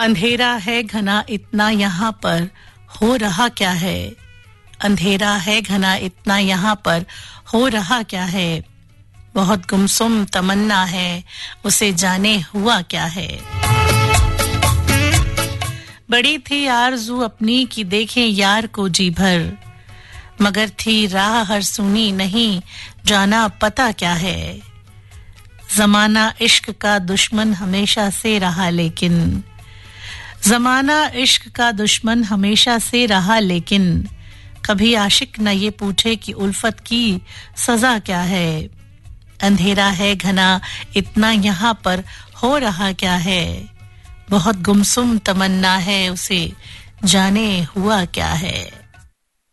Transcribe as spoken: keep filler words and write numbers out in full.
अंधेरा है घना इतना यहाँ पर, हो रहा क्या है। अंधेरा है घना इतना यहाँ पर, हो रहा क्या है। बहुत गुमसुम तमन्ना है, उसे जाने हुआ क्या है। बड़ी थी आरज़ू अपनी कि देखें यार को जी भर, मगर थी राह हर सुनी नहीं जाना पता क्या है। ज़माना इश्क का दुश्मन हमेशा से रहा लेकिन, ज़माना इश्क का दुश्मन हमेशा से रहा लेकिन, कभी आशिक न ये पूछे कि उल्फत की सजा क्या है। अंधेरा है घना इतना यहाँ पर, हो रहा क्या है। बहुत गुमसुम तमन्ना है, उसे जाने हुआ क्या है।